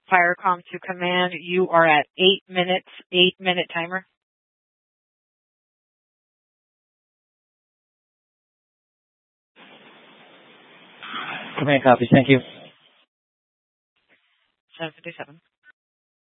Firecom to command. You are at 8 minutes, 8-minute timer. Command copy. Thank you. 757.